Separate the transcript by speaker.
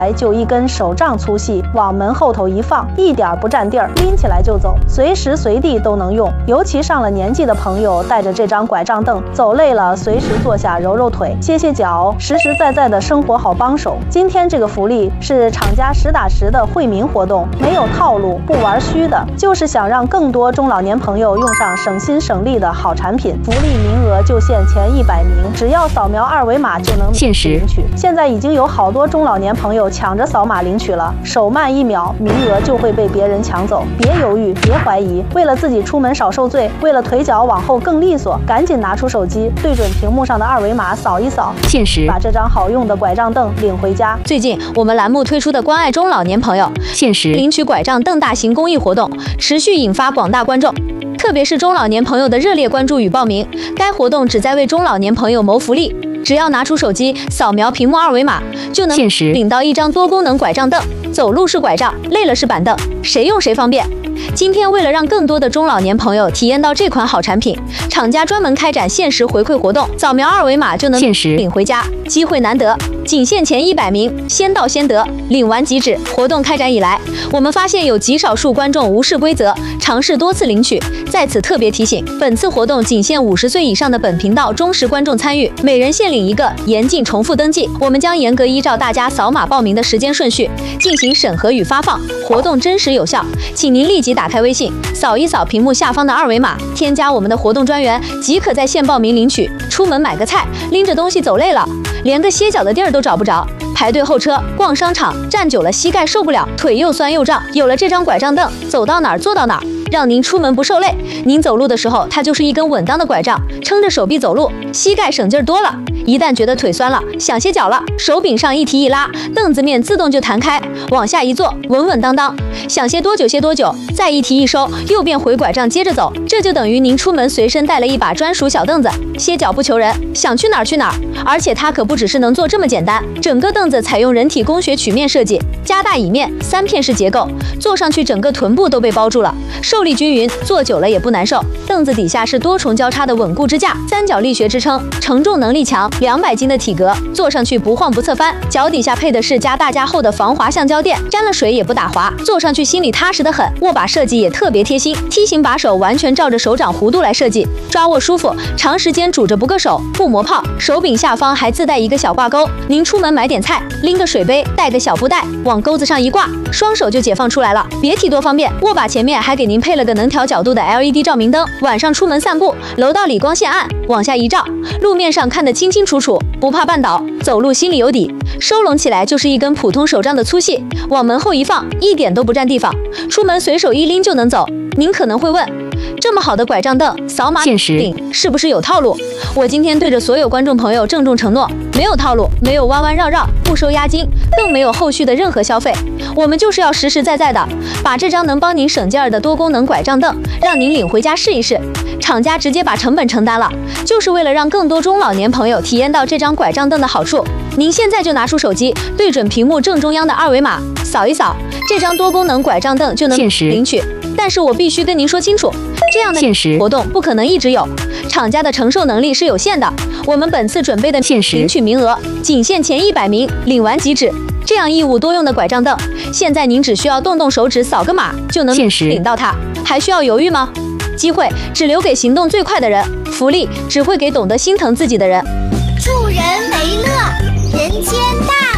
Speaker 1: 就一根手杖粗细，往门后头一放，一点不占地儿，拎起来就走，随时随地都能用。尤其上了年纪的朋友，带着这张拐杖凳，走累了随时坐下揉揉腿、歇歇脚，实实在在的生活好帮手。今天这个福利是厂家实打实的惠民活动，没有套路，不玩虚的，就是想让更多中老年朋友用上省心省力的好产品。福利名额就限前100名，只要扫描2维码就能
Speaker 2: 限时
Speaker 1: 领取。现在已经有好多中老年朋友抢着扫码领取了，手慢1秒，名额就会被别人抢走。别犹豫，别怀疑，为了自己出门少受罪，为了腿脚往后更利索，赶紧拿出手机，对准屏幕上的2维码扫一扫，
Speaker 2: 限时
Speaker 1: 把这张好用的拐杖凳领回家。
Speaker 3: 最近我们栏目推出的关爱中老年朋友
Speaker 2: 限时
Speaker 3: 领取拐杖凳大型公益活动，持续引发广大观众，特别是中老年朋友的热烈关注与报名。该活动旨在为中老年朋友谋福利，只要拿出手机扫描屏幕2维码，就能
Speaker 2: 限时
Speaker 3: 领到一张多功能拐杖凳。走路是拐杖，累了是板凳，谁用谁方便。今天为了让更多的中老年朋友体验到这款好产品，厂家专门开展限时回馈活动，扫描2维码就能
Speaker 2: 限时
Speaker 3: 领回家，机会难得，仅限前100名，先到先得，领完即止。活动开展以来，我们发现有极少数观众无视规则，尝试多次领取。在此特别提醒，本次活动仅限50岁以上的本频道忠实观众参与，每人限领一个，严禁重复登记。我们将严格依照大家扫码报名的时间顺序进行审核与发放，活动真实有效，请您立即打开微信，扫一扫屏幕下方的2维码，添加我们的活动专员，即可在线报名领取。出门买个菜，拎着东西走累了，连个歇脚的地儿都找不着，排队候车、逛商场，站久了膝盖受不了，腿又酸又胀。有了这张拐杖凳，走到哪儿坐到哪儿，让您出门不受累。您走路的时候，它就是一根稳当的拐杖，撑着手臂走路，膝盖省劲儿多了。一旦觉得腿酸了，想歇脚了，手柄上一提一拉，凳子面自动就弹开，往下一坐，稳稳当当。想歇多久歇多久，再一提一收，又变回拐杖接着走。这就等于您出门随身带了一把专属小凳子，歇脚不求人，想去哪儿去哪儿。而且它可不只是能坐这么简单，整个凳子采用人体工学曲面设计，加大椅面，3片式结构，坐上去整个臀部都被包住了，受力均匀，坐久了也不难受。凳子底下是多重交叉的稳固支架，3角力学支撑，承重能力强，200斤的体格，坐上去不晃不侧翻。脚底下配的是加大加厚的防滑橡胶垫，沾了水也不打滑，坐上去心里踏实得很。握把设计也特别贴心，梯形把手完全照着手掌弧度来设计，抓握舒服，长时间拄着不硌手，不磨泡。手柄下方还自带一个小挂钩，您出门买点菜，拎个水杯，带个小布袋，往钩子上一挂，双手就解放出来了，别提多方便。握把前面还给您配了个能调角度的 LED 照明灯，晚上出门散步，楼道里光线暗，往下一照，路面上看得清清楚楚，不怕绊倒，走路心里有底。收拢起来就是一根普通手杖的粗细，往门后一放，一点都不占地方，出门随手一拎就能走。您可能会问，这么好的拐杖凳，扫码领是不是有套路？我今天对着所有观众朋友郑重承诺，没有套路，没有弯弯绕绕，不收押金，更没有后续的任何消费。我们就是要实实在在的把这张能帮您省劲儿的多功能拐杖凳让您领回家试一试。厂家直接把成本承担了，就是为了让更多中老年朋友体验到这张拐杖凳的好处。您现在就拿出手机，对准屏幕正中央的2维码，扫一扫，这张多功能拐杖凳就能领取。但是我必须跟您说清楚，这样的活动不可能一直有，厂家的承受能力是有限的。我们本次准备的领取名额仅限前100名，领完即止。这样一物多用的拐杖凳，现在您只需要动动手指扫个码就能领到它，还需要犹豫吗？机会只留给行动最快的人，福利只会给懂得心疼自己的人。
Speaker 4: 助人为乐，人间大